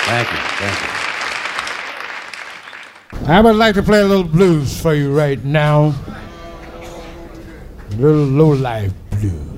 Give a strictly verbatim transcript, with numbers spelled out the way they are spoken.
Thank you. Thank you. I would like to play a little blues for you right now. A little low-life blues.